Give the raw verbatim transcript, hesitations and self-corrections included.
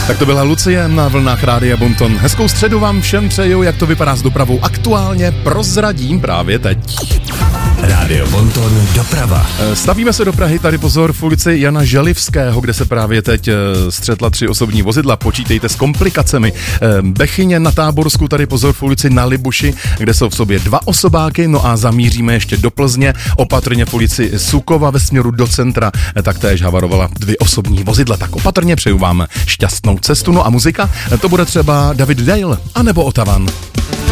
Tak to byla Lucie na vlnách Rádia Bonton. Hezkou středu vám všem přeju, jak to vypadá s dopravou aktuálně, prozradím právě teď. Rádio Bonton doprava. Stavíme se do Prahy, tady pozor, v ulici Jana Želivského, kde se právě teď střetla tři osobní vozidla. Počítejte s komplikacemi. Bechyně na Táborsku, tady pozor, v ulici Na Libuši, kde jsou v sobě dva osobáky, no a zamíříme ještě do Plzně, opatrně v ulici Sukova ve směru do centra, taktéž havarovala dvě osobní vozidla. Tak opatrně přeju vám šťastnou cestu, no a muzika, to bude třeba David Dale, anebo Otavan.